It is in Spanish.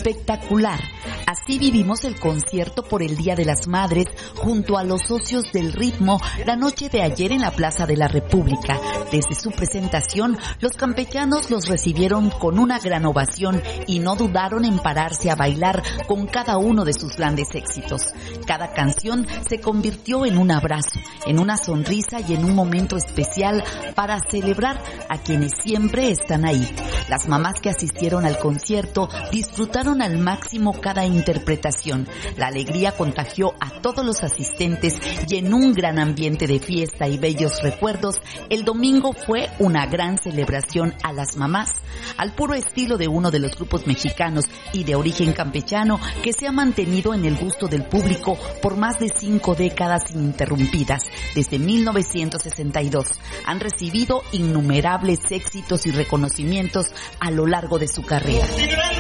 espectacular. Así vivimos el concierto por el Día de las Madres junto a los socios del ritmo la noche de ayer en la Plaza de la República. Desde su presentación, los campechanos los recibieron con una gran ovación y no dudaron en pararse a bailar con cada uno de sus grandes éxitos. Cada canción se convirtió en un abrazo, en una sonrisa y en un momento especial para celebrar a quienes siempre están ahí. Las mamás que asistieron al concierto disfrutaron al máximo cada interpretación. La alegría contagió a todos los asistentes y en un gran ambiente de fiesta y bellos recuerdos, el domingo fue una gran celebración a las mamás, al puro estilo de uno de los grupos mexicanos y de origen campechano que se ha mantenido en el gusto del público por más de 5 décadas ininterrumpidas, desde 1962. Han recibido innumerables éxitos y reconocimientos a lo largo de su carrera.